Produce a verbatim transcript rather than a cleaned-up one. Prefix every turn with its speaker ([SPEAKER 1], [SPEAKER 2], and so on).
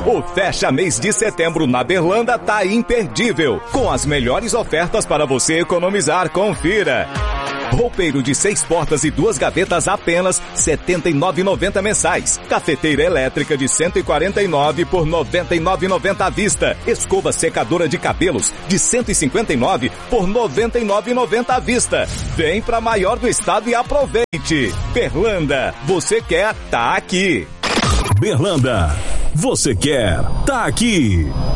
[SPEAKER 1] O fecha mês de setembro na Berlanda tá imperdível, com as melhores ofertas para você economizar. Confira. Roupeiro de seis portas e duas gavetas apenas setenta e nove reais e noventa centavos mensais. Cafeteira elétrica de cento e quarenta e nove por noventa e nove reais e noventa centavos à vista. Escova secadora de cabelos de cento e cinquenta e nove por noventa e nove reais e noventa centavos à vista. Vem pra maior do estado e aproveite. Berlanda, você quer, tá aqui.
[SPEAKER 2] Berlanda, você quer, tá aqui.